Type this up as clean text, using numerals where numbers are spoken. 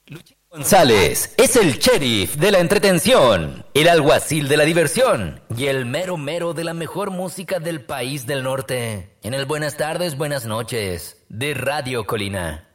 González es el sheriff de la entretención, el alguacil de la diversión y el mero mero de la mejor música del país del norte. En el Buenas tardes, buenas noches de Radio Colina.